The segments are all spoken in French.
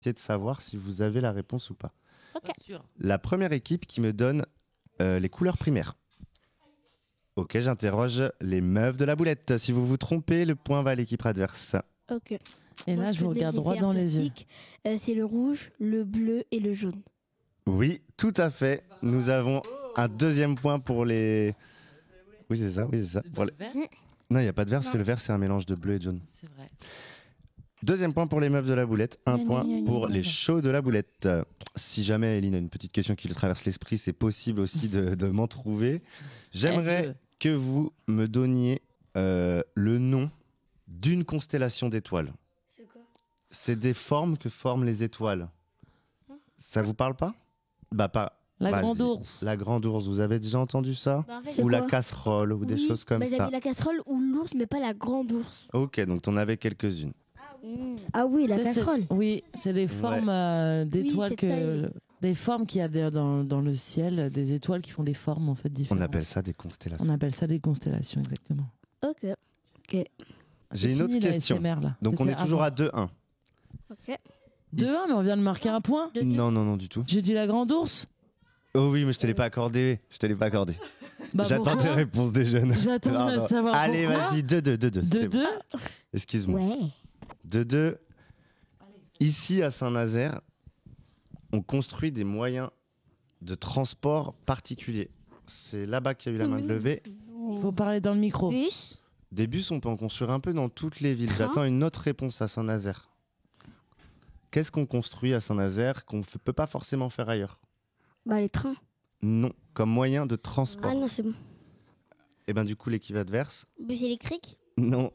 de savoir si vous avez la réponse ou pas. Ok. Bien sûr. La première équipe qui me donne les couleurs primaires. Ok, j'interroge les meufs de la boulette. Si vous vous trompez, le point va à l'équipe adverse. Ok. Et Moi, là, je vous regarde droit dans les yeux. C'est le rouge, le bleu et le jaune. Oui, tout à fait. Nous avons un deuxième point pour les... Oui, c'est ça. Pour les- Vert, Non, il n'y a pas de vert parce que Non. le vert, c'est un mélange de bleu et de jaune. c'est vrai. Deuxième point pour les meufs de la boulette. Un Gna, point gna, gna, pour gna, les gna. chauds de la boulette. Si jamais Eline a une petite question qui lui traverse l'esprit, c'est possible aussi de m'en trouver. J'aimerais que vous me donniez le nom d'une constellation d'étoiles. C'est quoi? C'est des formes que forment les étoiles. Ça vous parle pas? Bah pas. La Vas-y. grande ours. La grande ours, vous avez déjà entendu ça? Bah, en fait, C'est Ou la quoi casserole ou des oui, choses comme bah, ça. j'avais la casserole ou l'ours, mais pas la grande ours. Ok, donc t'en avais quelques-unes. Ah oui, la Ça, c'est- casserole. Oui, c'est des formes d'étoiles c'est taille. des formes qu'il y a dans le ciel, des étoiles qui font des formes en fait On différentes. appelle ça des constellations. On appelle ça des constellations, exactement. Ok. J'ai une autre question. Là. Donc on est toujours à 2-1. Ok. 2-1, mais on vient de marquer un point. Non, du tout. J'ai dit la grande ours. Oh oui, mais je te l'ai pas accordé. Bah, J'attends pourquoi des réponses des jeunes. J'attends Pardon. de savoir. Allez, pourquoi. vas-y, 2-2. 2-2. Excuse-moi. Ouais. 2-2. Ici, à Saint-Nazaire, on construit des moyens de transport particuliers. C'est là-bas qu'il y a eu la main de levée. Il faut parler dans le micro. Bus. Des bus, on peut en construire un peu dans toutes les villes. Train. J'attends une autre réponse à Saint-Nazaire. Qu'est-ce qu'on construit à Saint-Nazaire qu'on ne peut pas forcément faire ailleurs? Bah les trains. Non, comme moyen de transport. Ah non, c'est bon. Et ben du coup, l'équipe adverse. Bus électrique. Non.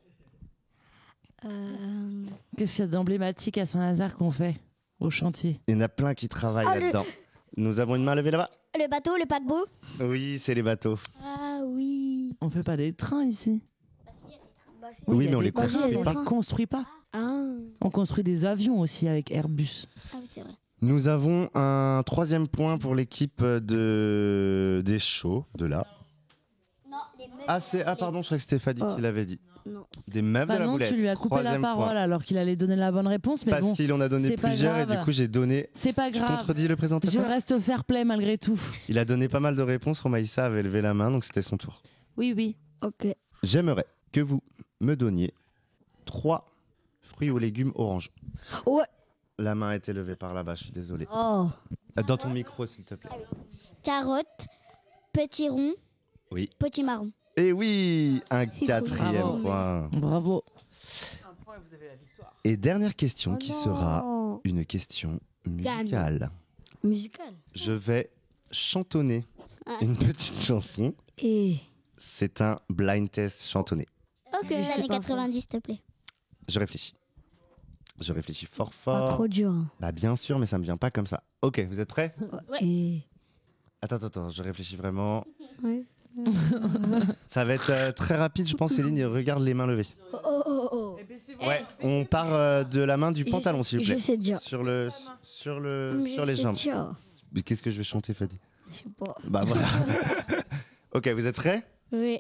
Qu'est-ce qu'il y a d'emblématique à Saint-Lazare qu'on fait au chantier? Il y en a plein qui travaillent Ah, là-dedans. Nous avons une main levée là-bas. Le bateau, le paquebot. Oui, c'est les bateaux. Ah oui. On fait pas des trains ici. Oui, il y a mais on des les trains, construit on pas. les construit pas. Ah. On construit des avions aussi avec Airbus. Ah oui, c'est vrai. Nous avons un troisième point pour l'équipe des chauds, de là. Non, les meufs. Pardon, je croyais que c'était Fadi qui l'avait dit. Non. Des meufs Bah de la non, boulette. tu lui as coupé la Troisième parole point. alors qu'il allait donner la bonne réponse, mais Parce bon, qu'il en a donné c'est pas plusieurs et grave. du coup j'ai donné... c'est pas Je grave. contredis le Je présentateur. reste fair play malgré tout. Il a donné pas mal de réponses. Romaïssa avait levé la main, donc c'était son tour. Oui, oui. Ok. J'aimerais que vous me donniez 3 fruits ou légumes orange. Ouais. La main a été levée par là-bas, je suis désolé. Oh. Dans ton micro, s'il te plaît. Carotte, petit rond, Oui. petit marron. Et oui, un C'est quatrième Bravo. point. Bravo. Et dernière question Oh qui non. sera une question musicale. Musical. Je vais chantonner Ah. une petite chanson. Et. C'est un blind test chantonné. Ok. Je sais Années pas 90, s'il te plaît. Je réfléchis. Je réfléchis fort Pas fort. trop dur. Bah bien sûr, mais ça me vient pas comme ça. Ok, vous êtes prêts? Ouais. Et. Attends, je réfléchis vraiment. Ouais. Ça va être très rapide, je pense, Céline. Regarde les mains levées. Oh. Ouais, on part de la main du pantalon, s'il vous Je plaît. sais déjà. Sur les Je sais jambes. déjà. Mais qu'est-ce que je vais chanter, Fadi? Je sais pas. Bah voilà. Ok, vous êtes prêts? Oui.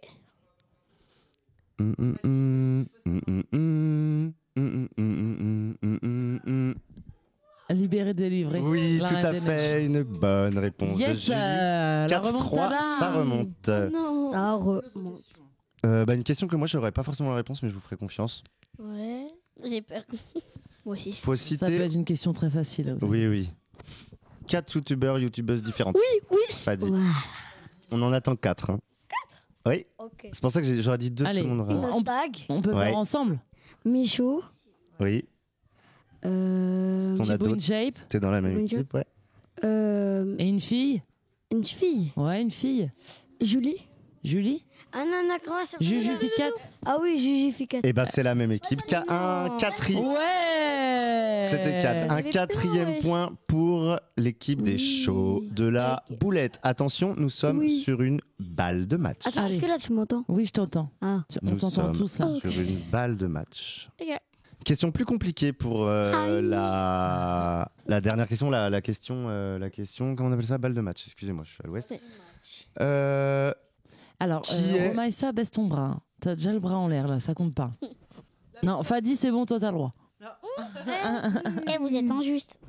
Libéré, délivré. Oui, La tout reine à des fait, une bonne réponse de Yes, Julie. la 4-3, remontada. ça remonte. Non. Ça remonte. Bah, une question que moi, je n'aurais pas forcément la réponse, mais je vous ferai confiance. Ouais. J'ai peur. Moi aussi. Faut Ça peut citer... être une question très facile. vous Oui, savez. oui. 4 youtubeuses différentes. Oui. Fadi. Voilà. On en attend 4. Hein. Oui, Ok. c'est pour ça que j'aurais dit 2, tout Allez. le monde aura... Nostag, On peut Ouais. faire ensemble. Michaud, Oui, on a Chibo in d'autres. shape. T'es dans la même Oui, équipe, ouais. Et une fille. une fille, Ouais, une fille. Julie. Julie. Ah non, non, comment ça s'appelle? Jujuficat. Ah oui, Jujuficat. Et bah, c'est la même équipe. Un quatrième. Ouais. C'était 4. Un avait quatrième peur, point pour l'équipe des Oui. chauds de la Ok. boulette. Attention, nous sommes Oui. sur une balle de match. Attends, Allez. est-ce que là tu m'entends? Oui, je t'entends. Ah. On Nous t'entend sommes tous là. sur une balle de match. Ok. Question plus compliquée pour la dernière question, la question, comment on appelle ça? Balle de match, excusez-moi, je suis à l'ouest. Alors, Qui est- Romaïssa, baisse ton bras. T'as déjà le bras en l'air là, ça compte pas. Non, Fadi, c'est bon, toi t'as le droit. Et vous êtes injuste.